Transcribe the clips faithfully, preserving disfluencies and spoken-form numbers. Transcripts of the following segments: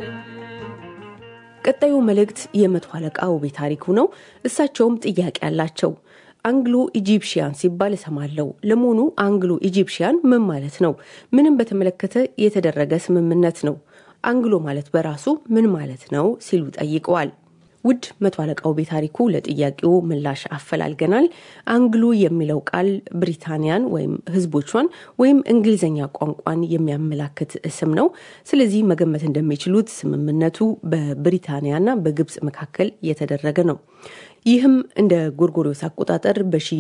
ቀጣዩ መልእክት የመቶ አለቃው ቤታሪኩ ነው። እሳቸውም ጥያቄ ያላቸው አንግሎ ኢጂፕሽያን ሲባል ሰማለው። ለመሆኑ አንግሎ ኢጂፕሽያን ምን ማለት ነው? ምንም በተመለከተ የተደረገ ስምምነት ነው? አንግሎ ማለት በራሱ ምን ማለት ነው ሲሉ ጠይቀዋል። ውድ መቶ አለቃው ቤታሪኩ ለጥያቄው ምላሽ አፈላልገናል። አንግሎ የሚለው ቃል ብሪታንያን ወይም ህዝቦቿን ወይም እንግሊዘኛ ቋንቋን የሚያመላክት ስም ነው። ስለዚህ መገመት እንደሚችሉት ስምምነቱ በብሪታንያና በግብጽ መካከል የተደረገ ነው። ይህም እንደ ጎርጎሮስ አቆጣጠር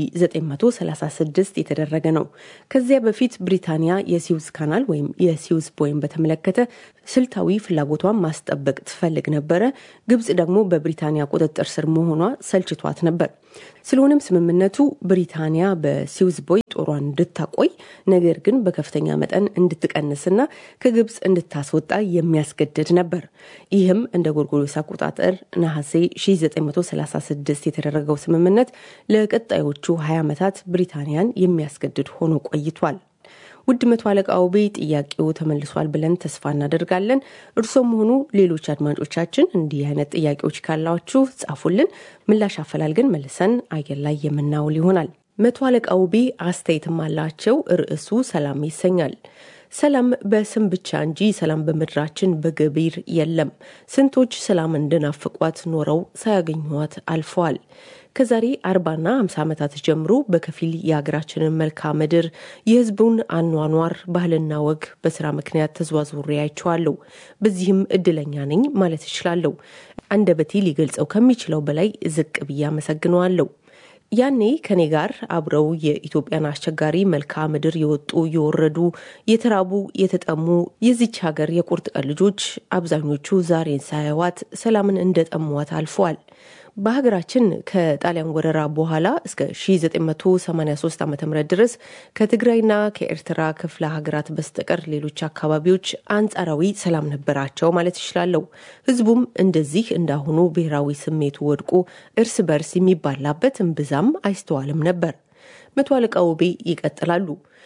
በ1936 የተደረገ ነው። ከዚያ በፊት ብሪታንያ የሲውዝ ካናል ወይም የሲውዝ ቦይን በተመለከተ ስልታዊ ፍላጎቷን ማስጠበቅ ትፈልግ ነበር። ግብጽ ደግሞ በብሪታንያ ቁጥጥር ስር መሆኗ ሰልችቷት ነበር። ስለሆነም ስምምነቱ ብሪታንያ በሲውዝ ቦይ ጦሯን እንድታቆይ ነገር ግን በከፍተኛ መጠን እንድትቀንስና ከግብጽ እንድታስወጣ የሚያስገድድ ነበር። ይህም እንደ ጎርጎሮስ አቆጣጠር ነሐሴ ሺህ ዘጠኝ መቶ ሰላሳ ስድስት የተደረገው ስምምነት ለቀጣዮቹ ሃያ ዓመታት ብሪታንያን የሚያስገድድ ሆኖ ቆይቷል። ውድ መቶ አለቃው ቤ ጥያቄው ተመልሷል ብለን ተስፋ እናደርጋለን። እርሶም ሆኑ ሌሎች አድማጮቻችን እንዲህ አይነት ጥያቄዎች ካላችሁ ጻፉልን። ምላሽ አፈላልገን መልሰን አየር ላይ የምናውል ይሆናል። መቶ አለቃው ቤ አስተያየትም አላቸው። ርዕሱ ሰላም ይሰኛል። ሰላም በስም ብቻ እንጂ ሰላም በመድራችን በገቢር የለም። ስንቶች ሰላም እንደናፍቋት ኖረው ሳያገኙት አልፈዋል። ከዛሬ አርባና ሃምሳ ዓመታት ጀምሮ በከፊል የሀገራችንን መልክዓ ምድር የህዝቡን አኗኗር ባህልና ወግ በስራ ምክንያት ተዘዋውሬ አይቼዋለሁ። በዚህም እድለኛ ነኝ ማለት እችላለሁ። አንደበቴ ሊገልጸው ከሚችለው በላይ ዝቅ ብዬ አመሰግነዋለሁ። ያኔ ከኔ ጋር አብረው የኢትዮጵያን አስቸጋሪ መልክዓ ምድር የወጡ የወረዱ የተራቡ የተጠሙ የዚች ሀገር የቁርጥ ቀን ልጆች አብዛኞቹ ዛሬን ሳያዋት ሰላምን እንደጠሟት አልፈዋል። በሀገራችን ከጣሊያን ወረራ በኋላ እስከ ሺህ ዘጠኝ መቶ ሰማንያ ሶስት ዓመተ ምህረት ድረስ ከትግራይና ከኤርትራ ክፍለ ሀገራት በስተቀር ሌሎች አካባቢዎች አንጻራዊ ሰላም ነበራቸው ማለት ይችላል። ህዝቡም እንደዚህ እንዳሁኑ ብሔራዊ ስሜቱ ወድቆ እርስ በርስ የሚባላበት እምብዛም አይስተዋልም ነበር። መቶ አለቃው ቤ ይቀጥላሉ።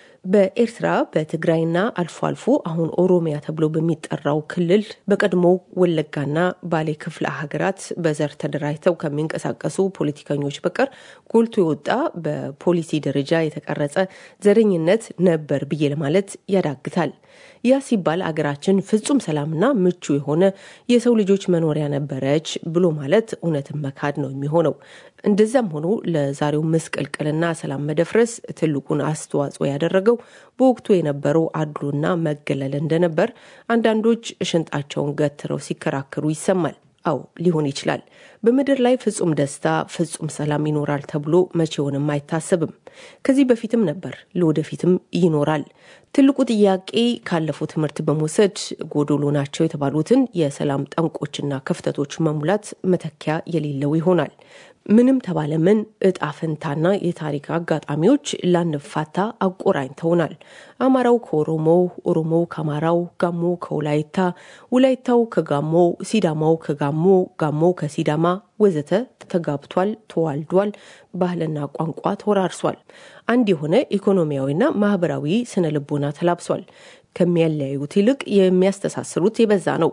በኤርትራ በትግራይና አልፎ አልፎ አሁን ኦሮሚያ ተብሎ በሚጠራው ክልል በቀድሞ ወለጋና ባሌ ክፍለ ሀገራት በዘር ተደራጅተው ከሚንቀሳቀሱ ፖለቲከኞች በቀር ጎልቶ የወጣ በፖሊሲ ደረጃ የተቀረጸ ዘረኝነት ነበር ብዬ ለማለት ያዳግታል። ያ ሲባል አገራችን ፍጹም ሰላምና ምቹ የሆነ የሰው ልጆች መኖሪያ ነበረች ብሎ ማለት እውነትን መካድ ነው የሚሆነው። እንደዛም ሆኖ ለዛሬው መስቀልቀልና ሰላም መደፍረስ ትልቁን አስተዋጽኦ ያደረገው በወቅቱ የነበረው አድሎና መገለል እንደነበር አንዳንዶች ሽንጣቸውን ገትረው ሲከራከሩ ይሰማል። አው ሊሆን ይችላል። በመድር ላይ ፍጹም ደስታ ፍጹም ሰላም ይኖራል ተብሎ መቼውንም አይታሰብም። ከዚህ በፊትም ነበር ለወደፊትም ይኖራል። ትልቁ ጥያቄ ካለፈው ትምህርት በመውሰድ ጎዶሎ ናቸው የተባሉትን የሰላም ጠንቆችና ክፍተቶች መሙላት መተኪያ የሌለው ይሆናል። ምንም ተባለ ምን እጣ ፈንታና የታሪክ አጋጣሚዎች ላንፋታ አቆራኝተውናል። አማራው ከኦሮሞው፣ ኦሮሞው ከአማራው፣ ጋሞ ከወላይታ፣ ወላይታው ከጋሞ፣ ሲዳማው ከጋሞ፣ ጋሞ ከሲዳማ ወዘተ ተጋብቷል፣ ተዋልዷል፣ ባህልና ቋንቋ ተወራርሷል። አንድ የሆነ ኢኮኖሚያዊና ማህበራዊ ስነ ልቦና ተላብሷል። ከሚያለያዩት ይልቅ የሚያስተሳስሩት የበዛ ነው።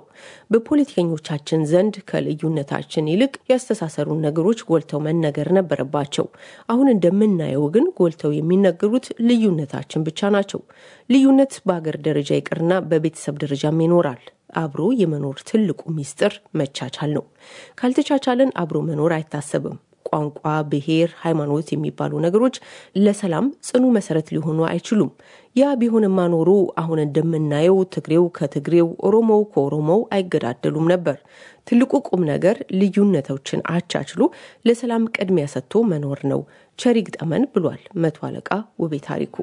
በፖለቲከኞቻችን ዘንድ ከልዩነታችን ይልቅ ያስተሳሰሩን ነገሮች ጎልተው መነገር ነበረባቸው። አሁን እንደምናየው ግን ጎልተው የሚነገሩት ልዩነታችን ብቻ ናቸው። ልዩነት በአገር ደረጃ ይቅርና በቤተሰብ ደረጃም ይኖራል። አብሮ የመኖር ትልቁ ሚስጥር መቻቻል ነው። ካልተቻቻለን አብሮ መኖር አይታሰብም። ቋንቋ፣ ብሔር፣ ሃይማኖት የሚባሉ ነገሮች ለሰላም ጽኑ መሰረት ሊሆኑ አይችሉም። ያ ቢሆንማ ኖሮ አሁን እንደምናየው ትግሬው ከትግሬው፣ ኦሮሞው ከኦሮሞው አይገዳደሉም ነበር። ትልቁ ቁም ነገር ልዩነቶችን አቻችሎ ለሰላም ቅድሚያ ሰጥቶ መኖር ነው። ቸሪግ ጠመን ብሏል መቶ አለቃ ውቤ ታሪኩ።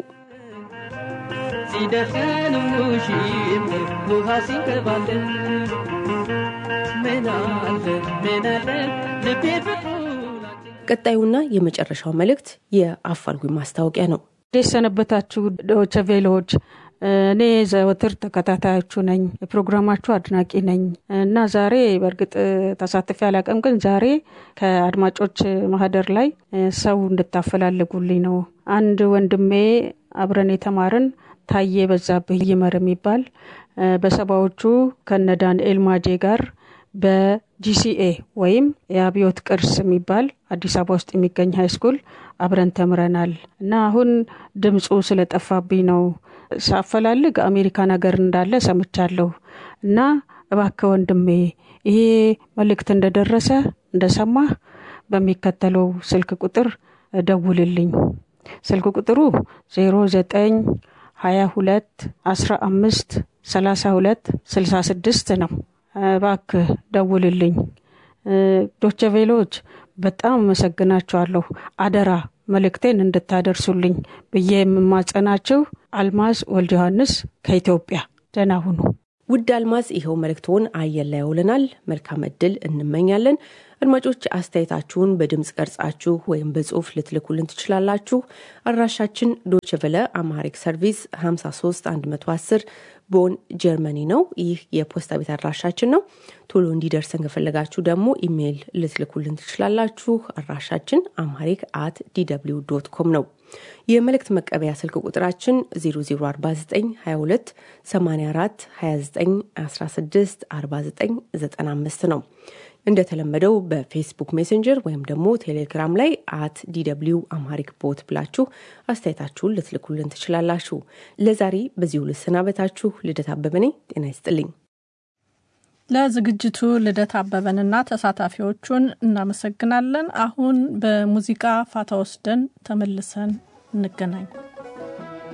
ሲደርሰኑሽ ሙሃሲ ከባለ መናለ መናለ ለቤት ቀጣዩና የመጨረሻው መልእክት የአፋልጉኝ ማስታወቂያ ነው። ደሰነበታችሁ ዶቼ ቬሎች፣ እኔ ዘወትር ተከታታያችሁ ነኝ፣ የፕሮግራማችሁ አድናቂ ነኝ እና ዛሬ በርግጥ ተሳትፌ አላቀም፣ ግን ዛሬ ከአድማጮች ማህደር ላይ ሰው እንድታፈላልጉልኝ ነው። አንድ ወንድሜ አብረን የተማርን ታዬ በዛብህ ይመር የሚባል በሰባዎቹ ከነ ዳንኤል ማጄ ጋር በጂሲኤ ወይም የአብዮት ቅርስ የሚባል አዲስ አበባ ውስጥ የሚገኝ ሃይ ስኩል አብረን ተምረናል እና አሁን ድምጹ ስለጠፋብኝ ነው ሳፈላልግ አሜሪካን ሀገር እንዳለ ሰምቻለሁ እና እባክህ ወንድሜ ይሄ መልእክት እንደደረሰ እንደሰማህ በሚከተለው ስልክ ቁጥር ደውልልኝ። ስልክ ቁጥሩ ዜሮ ዘጠኝ ሃያ ሁለት አስራ አምስት ሰላሳ ሁለት ስልሳ ስድስት ነው። እባክህ ደውልልኝ። ዶቼ ቬሎች በጣም አመሰግናችኋለሁ። አደራ መልእክቴን እንድታደርሱልኝ ብዬ የምማጸናችሁ አልማዝ ወልደ ዮሐንስ ከኢትዮጵያ። ደህና ሁኑ። ውድ አልማዝ ይሄው መልእክቶን አየር ላይ ያውለናል። መልካም እድል እንመኛለን። አድማጮች አስተያየታችሁን በድምጽ ቀርጻችሁ ወይም በጽሁፍ ልትልኩልን ትችላላችሁ። አድራሻችን ዶቼ ቬለ አማሪክ ሰርቪስ ሃምሳ ሶስት አንድ አስር ቦን ጀርመኒ ነው። ይህ የፖስታ ቤት አድራሻችን ነው። ቶሎ እንዲደርሰን ከፈለጋችሁ ደግሞ ኢሜል ልትልኩልን ትችላላችሁ። አድራሻችን አማሪክ አት ዲ ደብሊው ዶት ኮም ነው። የመልእክት መቀበያ ስልክ ቁጥራችን ዜሮ ዜሮ አርባ ዘጠኝ ሃያ ሁለት ሰማንያ አራት ሃያ ዘጠኝ አስራ ስድስት አርባ ዘጠኝ ዘጠና አምስት ነው። እንደተለመደው በፌስቡክ ሜሴንጀር ወይም ደግሞ ቴሌግራም ላይ አት ዲ ደብሊው አማሪክ ቦት ብላችሁ አስተያየታችሁን ልትልኩልን ትችላላችሁ። ለዛሬ በዚሁ ልሰናበታችሁ። ልደት አበበ ነኝ። ጤና ይስጥልኝ። ለዝግጅቱ ልደት አበበንና ተሳታፊዎቹን እናመሰግናለን። አሁን በሙዚቃ ፋታ ወስደን ተመልሰን እንገናኝ።